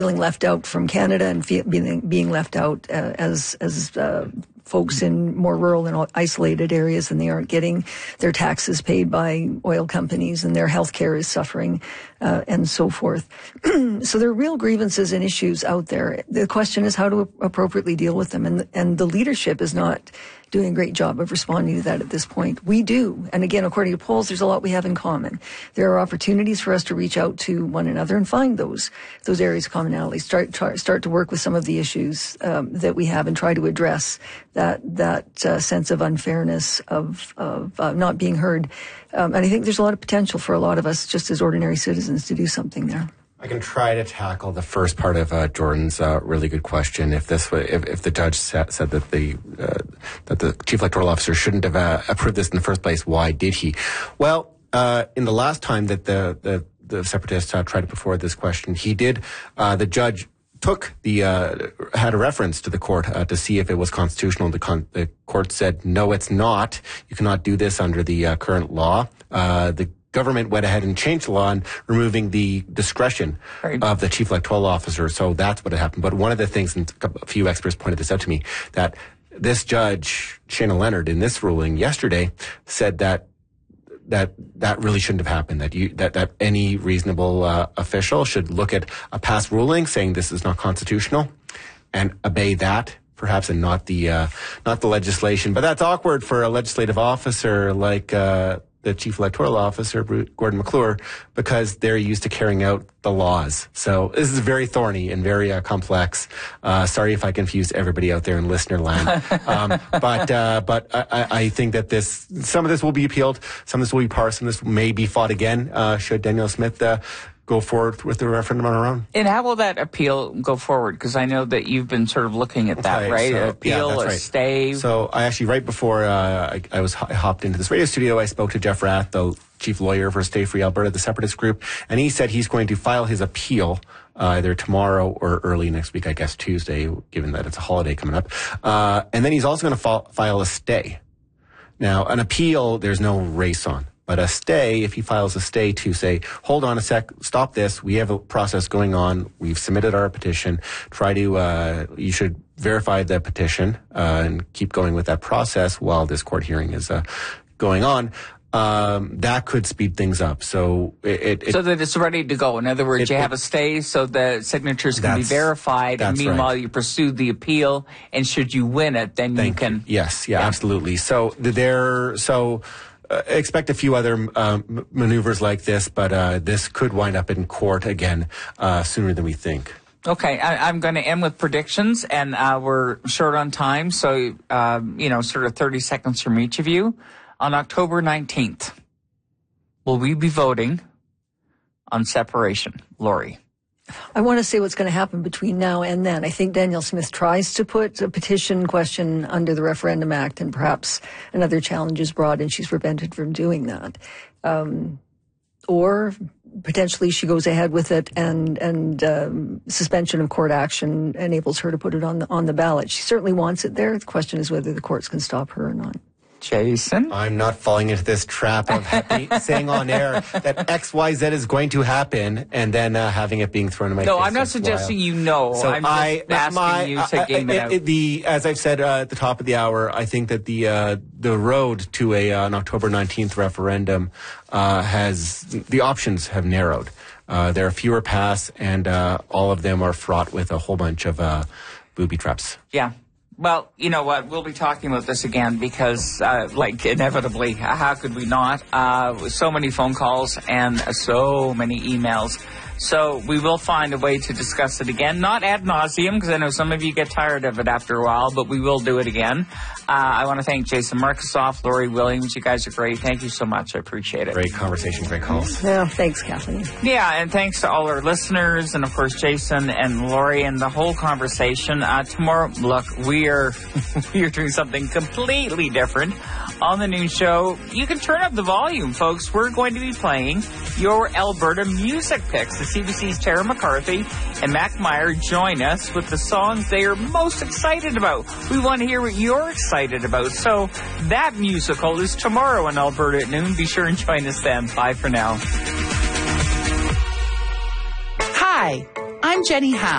feeling left out from Canada and being left out as folks in more rural and isolated areas, and they aren't getting their taxes paid by oil companies, and their health care is suffering, and so forth. So there are real grievances and issues out there. The question is how to appropriately deal with them, and the leadership is not doing a great job of responding to that at this point. We do. And again, according to polls, there's a lot we have in common. There are opportunities for us to reach out to one another and find those areas of commonality. Start to work with some of the issues that we have and try to address that sense of unfairness, of not being heard. And I think there's a lot of potential for a lot of us just as ordinary citizens to do something there. I can try to tackle the first part of Jordan's really good question. If the judge said that the chief electoral officer shouldn't have approved this in the first place, why did he? Well, in the last time that the separatist tried to put forward this question, he did. The judge had a reference to the court to see if it was constitutional. The court said, no, it's not. You cannot do this under the current law. The government went ahead and changed the law and removing the discretion of the chief electoral officer. So that's what had happened. But one of the things, and a few experts pointed this out to me, that this judge, Shana Leonard, in this ruling yesterday, said that really shouldn't have happened. That any reasonable official should look at a past ruling saying this is not constitutional and obey that, perhaps, and not the legislation. But that's awkward for a legislative officer like the chief electoral officer, Gordon McClure, because they're used to carrying out the laws. So this is very thorny and very complex. Sorry if I confused everybody out there in listener land. But I think that some of this will be appealed, some of this will be parsed, some of this may be fought again, should Danielle Smith go forward with the referendum on her own. And how will that appeal go forward? Because I know that you've been sort of looking at that, right? So, appeal, that's right. Stay. So I actually, right before I hopped into this radio studio, I spoke to Jeff Rath, the chief lawyer for Stay Free Alberta, the Separatist group, and he said he's going to file his appeal either tomorrow or early next week, I guess Tuesday, given that it's a holiday coming up. And then he's also going to file a stay. Now, an appeal, there's no race on. But a stay, if he files a stay to say, hold on a sec, stop this, we have a process going on, we've submitted our petition, you should verify the petition and keep going with that process while this court hearing is going on. That could speed things up. So so that it's ready to go. In other words, you have a stay so the signatures can be verified, and meanwhile you pursue the appeal, and should you win it, then you can... Yes, absolutely. So expect a few other maneuvers like this, but this could wind up in court again sooner than we think. Okay, I'm going to end with predictions, and we're short on time, so, sort of 30 seconds from each of you. On October 19th, will we be voting on separation? Lori. I want to say what's going to happen between now and then. I think Danielle Smith tries to put a petition question under the Referendum Act, and perhaps another challenge is brought and she's prevented from doing that. Or potentially she goes ahead with it and suspension of court action enables her to put it on the ballot. She certainly wants it there. The question is whether the courts can stop her or not. Jason? I'm not falling into this trap of saying on air that XYZ is going to happen and then having it being thrown in my face. No, I'm not suggesting you know. So I'm just asking you to game it out. As I've said at the top of the hour, I think that the road to an October 19th referendum the options have narrowed. There are fewer paths, and all of them are fraught with a whole bunch of booby traps. Yeah. Well, you know what? We'll be talking about this again because, inevitably, how could we not? So many phone calls and so many emails. So we will find a way to discuss it again, not ad nauseum, because I know some of you get tired of it after a while, but we will do it again. I want to thank Jason Markusoff, Lori Williams. You guys are great. Thank you so much. I appreciate it. Great conversation, great calls. Yeah, thanks, Kathleen. Yeah, and thanks to all our listeners, and of course Jason and Lori and the whole conversation. Tomorrow, look, we are doing something completely different on the noon show. You can turn up the volume, folks. We're going to be playing your Alberta music picks. The CBC's Tara McCarthy and Mac Meyer join us with the songs they are most excited about. We want to hear what you're excited about. So that musical is tomorrow in Alberta at noon. Be sure and join us then. Bye for now. Hi, I'm Jenny Howe.